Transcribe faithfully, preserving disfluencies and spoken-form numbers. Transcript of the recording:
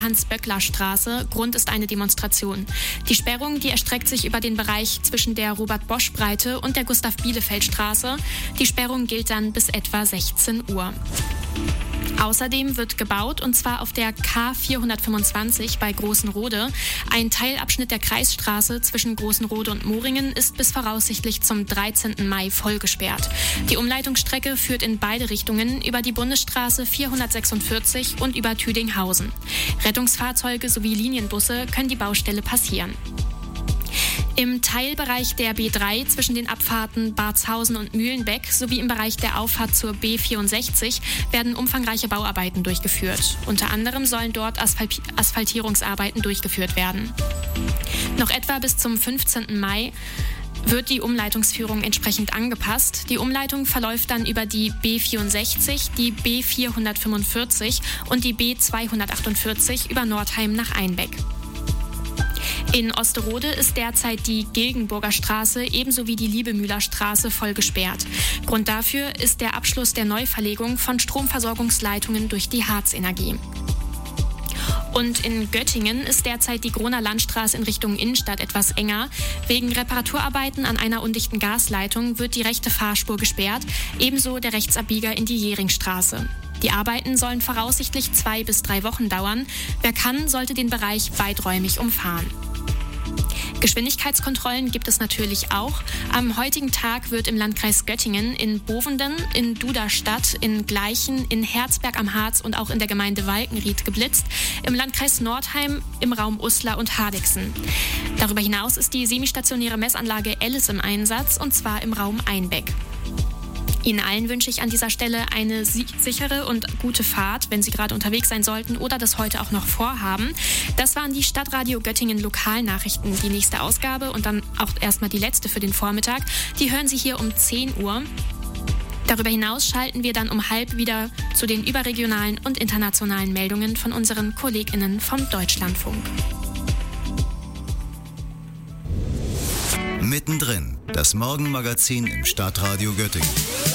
Hans-Böckler-Straße. Grund ist eine Demonstration. Die Sperrung, die erstreckt sich über den Bereich zwischen der Robert-Bosch-Breite und der Gustav-Bielefeld-Straße. Die Sperrung gilt dann bis etwa sechzehn Uhr. Außerdem wird gebaut, und zwar auf der K vierhundertfünfundzwanzig bei Großenrode. Ein Teilabschnitt der Kreisstraße zwischen Großenrode und Moringen ist bis voraussichtlich zum dreizehnten Mai voll gesperrt. Die Umleitungsstrecke führt in beide Richtungen über die Bundesstraße vierhundertsechsundvierzig und über Tüdinghausen. Rettungsfahrzeuge sowie Linienbusse können die Baustelle passieren. Im Teilbereich der B drei zwischen den Abfahrten Barzhausen und Mühlenbeck sowie im Bereich der Auffahrt zur B vierundsechzig werden umfangreiche Bauarbeiten durchgeführt. Unter anderem sollen dort Asphalt- Asphaltierungsarbeiten durchgeführt werden. Noch etwa bis zum fünfzehnten Mai wird die Umleitungsführung entsprechend angepasst. Die Umleitung verläuft dann über die B vierundsechzig, die B vierhundertfünfundvierzig und die B zweihundertachtundvierzig über Nordheim nach Einbeck. In Osterode ist derzeit die Gilgenburger Straße ebenso wie die Liebemühler Straße voll gesperrt. Grund dafür ist der Abschluss der Neuverlegung von Stromversorgungsleitungen durch die Harzenergie. Und in Göttingen ist derzeit die Groner Landstraße in Richtung Innenstadt etwas enger. Wegen Reparaturarbeiten an einer undichten Gasleitung wird die rechte Fahrspur gesperrt, ebenso der Rechtsabbieger in die Jähringstraße. Die Arbeiten sollen voraussichtlich zwei bis drei Wochen dauern. Wer kann, sollte den Bereich weiträumig umfahren. Geschwindigkeitskontrollen gibt es natürlich auch. Am heutigen Tag wird im Landkreis Göttingen in Bovenden, in Duderstadt, in Gleichen, in Herzberg am Harz und auch in der Gemeinde Walkenried geblitzt. Im Landkreis Nordheim, im Raum Uslar und Hardegsen. Darüber hinaus ist die semistationäre Messanlage Ellis im Einsatz, und zwar im Raum Einbeck. Ihnen allen wünsche ich an dieser Stelle eine sichere und gute Fahrt, wenn Sie gerade unterwegs sein sollten oder das heute auch noch vorhaben. Das waren die Stadtradio Göttingen Lokalnachrichten. Die nächste Ausgabe und dann auch erstmal die letzte für den Vormittag, die hören Sie hier um zehn Uhr. Darüber hinaus schalten wir dann um halb wieder zu den überregionalen und internationalen Meldungen von unseren KollegInnen vom Deutschlandfunk. Mittendrin, das Morgenmagazin im Stadtradio Göttingen.